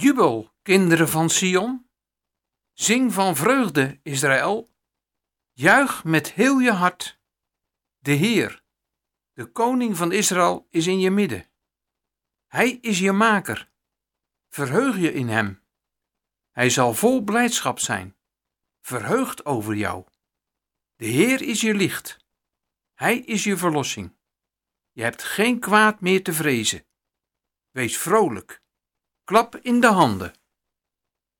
Jubel, kinderen van Sion. Zing van vreugde, Israël. Juich met heel je hart. De Heer, de koning van Israël, is in je midden. Hij is je maker. Verheug je in hem. Hij zal vol blijdschap zijn, verheugd over jou. De Heer is je licht. Hij is je verlossing. Je hebt geen kwaad meer te vrezen. Wees vrolijk. Klap in de handen.